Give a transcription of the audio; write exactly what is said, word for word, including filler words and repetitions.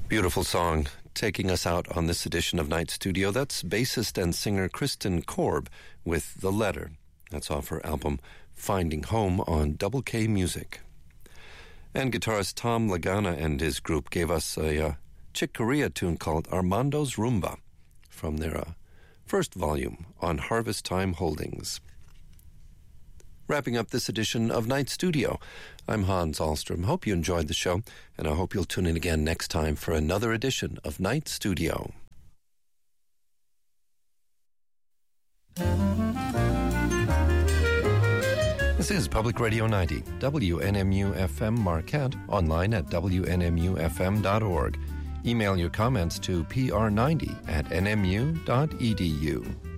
Beautiful song taking us out on this edition of Night Studio. That's bassist and singer Kristen Korb with The Letter. That's off her album Finding Home on Double K Music. And guitarist Tom Lagana and his group gave us a uh, Chick Corea tune called Armando's Rumba from their uh, first volume on Harvest Time Holdings. Wrapping up this edition of Night Studio, I'm Hans Ahlstrom. Hope you enjoyed the show, and I hope you'll tune in again next time for another edition of Night Studio. This is Public Radio ninety, W N M U F M Marquette, online at W N M U F M dot org. Email your comments to P R ninety at N M U dot E D U.